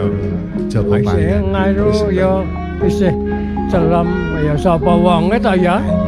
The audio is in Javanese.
Joko Panggang. Ngaru ya isih celem ya sapa wonge ta ya.